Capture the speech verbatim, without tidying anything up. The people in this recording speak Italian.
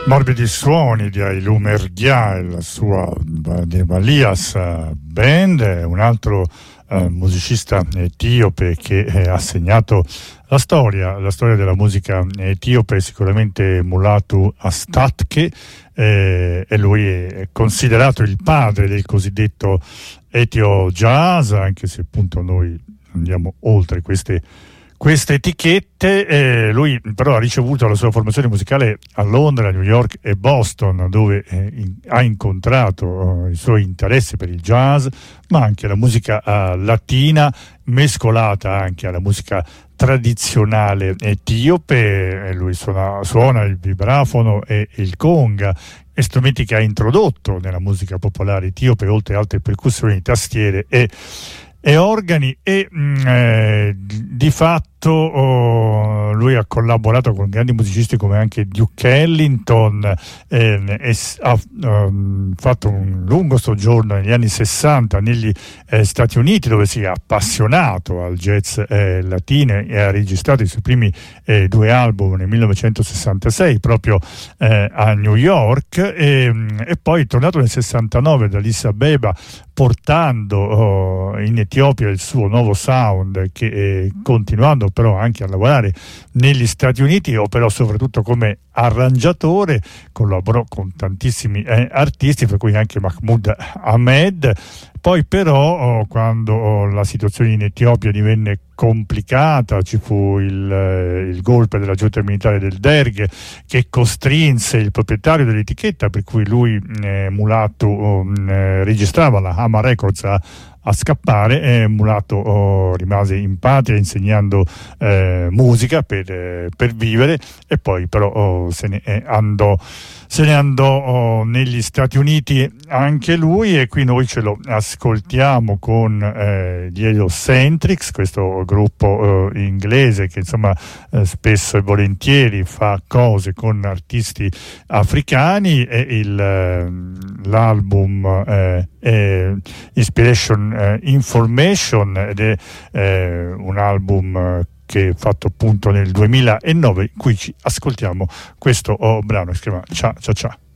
Morbidi suoni di Ailou Mergia e la sua Devalias Band, un altro eh, musicista etiope che eh, ha segnato la storia, la storia della musica etiope, sicuramente Mulatu Astatke, eh, e lui è considerato il padre del cosiddetto Ethio Jazz, anche se appunto noi andiamo oltre queste queste etichette. Eh, lui però ha ricevuto la sua formazione musicale a Londra, New York e Boston, dove eh, in, ha incontrato eh, i suoi interessi per il jazz, ma anche la musica eh, latina, mescolata anche alla musica tradizionale etiope. Eh, lui suona, suona il vibrafono e il conga, strumenti che ha introdotto nella musica popolare etiope, oltre a altre percussioni, tastiere e e organi, e mh, eh, di fatto oh, lui ha collaborato con grandi musicisti come anche Duke Ellington, eh, e ha um, fatto un lungo soggiorno negli anni sessanta negli eh, Stati Uniti, dove si è appassionato al jazz eh, latino e ha registrato i suoi primi eh, due album nel millenovecentosessantasei proprio eh, a New York, e, e poi è tornato nel sessantanove ad Addis Abeba, portando oh, in Etiopia il suo nuovo sound, che eh, continuando però anche a lavorare negli Stati Uniti, o però soprattutto come arrangiatore, collaborò con tantissimi eh, artisti, per cui anche Mahmoud Ahmed. Poi però oh, quando oh, la situazione in Etiopia divenne complicata, ci fu il, eh, il golpe della giunta militare del Derg, che costrinse il proprietario dell'etichetta, per cui lui eh, Mulatu oh, eh, registrava la Hama Records, a, a scappare, e Mulatu oh, rimase in patria insegnando eh, musica per, eh, per vivere, e poi però oh, se ne eh, andò se ne andò oh, negli Stati Uniti anche lui, e qui noi ce lo ascoltiamo con eh, gli Heliocentrics, questo gruppo eh, inglese che insomma eh, spesso e volentieri fa cose con artisti africani, e il, eh, l'album eh, è Inspiration eh, Information, ed è eh, un album eh, che è fatto appunto nel duemilanove, in cui ci ascoltiamo questo oh, brano che si chiama Cha Cha Cha.